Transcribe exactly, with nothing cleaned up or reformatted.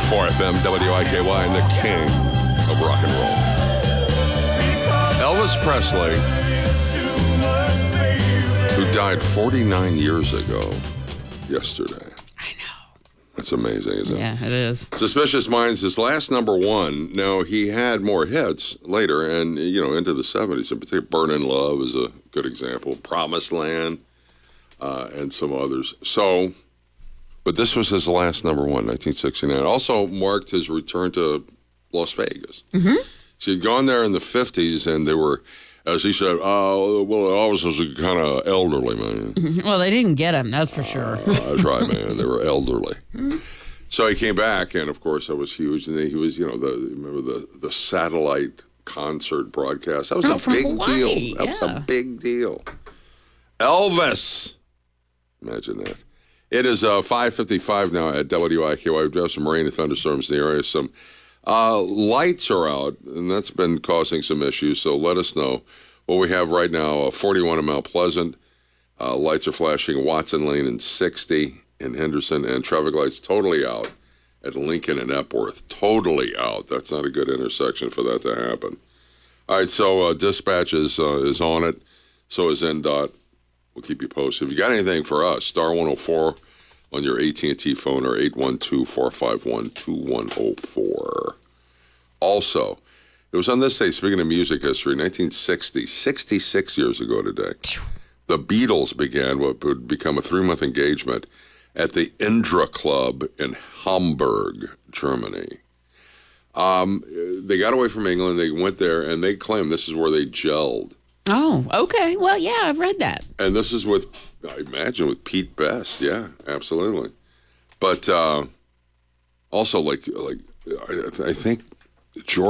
four F M, W I K Y, and the king of rock and roll. Elvis Presley, who died forty-nine years ago yesterday. I know. That's amazing, isn't it? Yeah, it is. Suspicious Minds, his last number one. Now, he had more hits later and, you know, into the seventies. In particular, Burnin' Love is a good example. Promised Land, uh, and some others. So, but this was his last number one, nineteen sixty-nine. Also marked his return to Las Vegas. Mm-hmm. So he'd gone there in the fifties, and they were, as he said, oh, well, Elvis was a kind of elderly man. Mm-hmm. Well, they didn't get him, that's for sure. Uh, that's right, man. They were elderly. Mm-hmm. So he came back, and of course that was huge. And then he was, you know, the remember the the satellite concert broadcast. That was oh, a from big Hawaii. deal. That yeah. was a big deal. Elvis, imagine that. It is uh, five fifty-five now at W I K Y. We have some rain and thunderstorms in the area. Some uh, lights are out, and that's been causing some issues. So let us know what we have right now. Uh, forty-one in Mount Pleasant. Uh, lights are flashing Watson Lane and sixty in Henderson, and traffic lights totally out at Lincoln and Epworth. Totally out. That's not a good intersection for that to happen. All right, so uh, dispatch is, uh, is on it. So is N D O T. We'll keep you posted. If you got anything for us, star one oh four on your A T and T phone or eight one two, four five one, two one oh four. Also, it was on this day, speaking of music history, nineteen sixty, sixty-six years ago today, the Beatles began what would become a three-month engagement at the Indra Club in Hamburg, Germany. Um, they got away from England, they went there, and they claim this is where they gelled. Oh, okay. Well, yeah, I've read that. And this is with, I imagine, with Pete Best. Yeah, absolutely. But uh, also, like, like I, I think George